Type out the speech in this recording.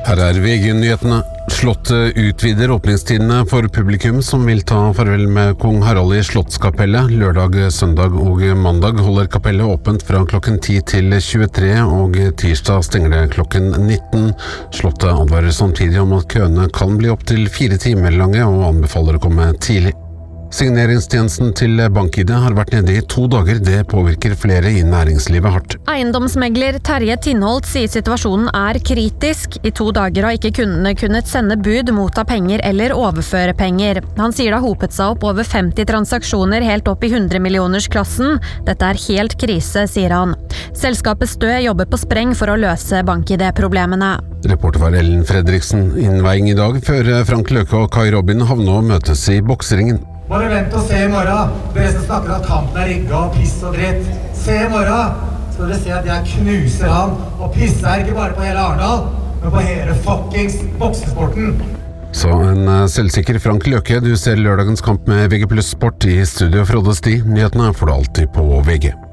Her VG-nyhetene. Slottet utvider åpningstidene for publikum som vil ta farvel med kong Harald i Slottskapellet. Lørdag, søndag og mandag holder kapellet åpent fra klokken 10 til 23, og tirsdag stenger det klokken 19. Slottet advarer samtidig om at køene kan bli opp til 4 timer lange, og anbefaler å komme tidlig. Signeringstjenesten til BankID har vært nede i 2 dager. Det påvirker flere i næringslivet hardt. Eiendomsmegler Terje Tindholt sier situasjonen er kritisk. I 2 dager har ikke kundene kunnet sende bud, motta penger eller overføre penger. Han sier det har hopet seg opp over 50 transaksjoner helt opp i 100-millionersklassen. Dette er helt krise, sier han. Selskapet Stø jobber på spreng for å løse BankID-problemene. Reporter var Ellen Fredriksen. Innveiing i dag før Frank Løke og Kai Robin Havnå møtes i bokseringen. Bare vent og se i morgen. Dere som snakker at kampen er rigget og piss og dritt. Se i morgen, skal dere se at jeg knuser han. Og pisser ikke bare på hele Arendal, men på hele fuckings boksesporten. Så en selvsikker Frank Løke. Du ser lørdagens kamp med VG+ Sport. I studio Frode Sti. Nyhetene får du alltid på VG.